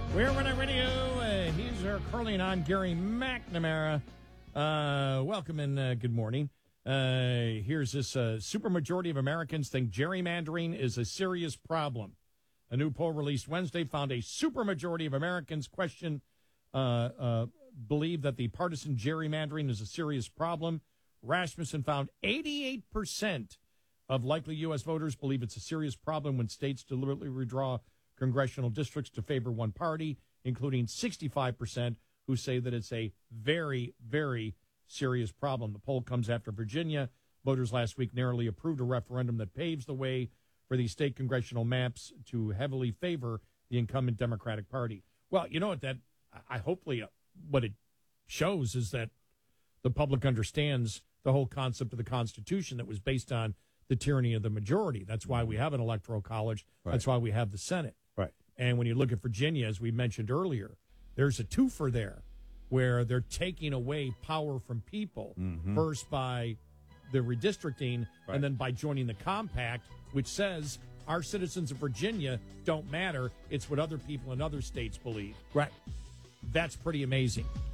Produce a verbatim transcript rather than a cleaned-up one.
We're Running Radio. Uh, he's our curling on Gary McNamara. Uh, welcome and uh, good morning. Uh, here's this uh, supermajority of Americans think gerrymandering is a serious problem. A new poll released Wednesday found a supermajority of Americans question uh, uh, believe that the partisan gerrymandering is a serious problem. Rasmussen found eighty-eight percent of likely U S voters believe it's a serious problem when states deliberately redraw congressional districts to favor one party, including sixty-five percent who say that it's a very, very serious problem. The poll comes after Virginia. Voters last week narrowly approved a referendum that paves the way for these state congressional maps to heavily favor the incumbent Democratic Party. Well, you know what that I hopefully uh, what it shows is that the public understands the whole concept of the Constitution that was based on the tyranny of the majority. That's why we have an electoral college. Right. That's why we have the Senate. Right. And when you look at Virginia, as we mentioned earlier, there's a twofer there where they're taking away power from people, mm-hmm. first by the redistricting right. and then by joining the compact, which says our citizens of Virginia don't matter. It's what other people in other states believe. Right. That's pretty amazing.